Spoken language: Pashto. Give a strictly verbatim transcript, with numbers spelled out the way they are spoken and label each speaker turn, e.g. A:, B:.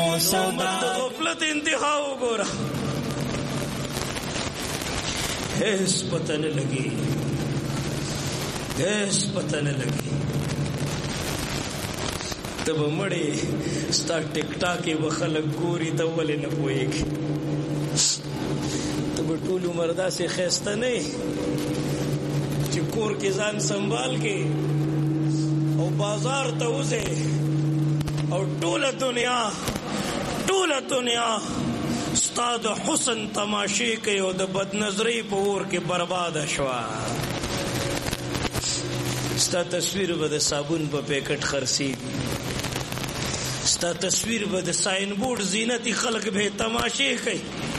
A: سودا غفلت انتہا وګوره هیڅ پته نه لګي هیڅ پته نه لګي ته به مړې ستا ټیک ټاک یې به خلک ګوري ته ولې نه پوهېږي ته به ټول عمر داسې ښایسته نه یې چې کور کې ځان سنبال کې او بازار ته وځې او ټوله دنیا ټوله دنیا ستا د حسن تماشې کوي او د بدنظرۍ په اور کې برباده شوه ستا تصویر به د صابون په پیکټ خرڅېږي ستا تصویر به د ساین بورډ زینتي خلک به تماشې کوي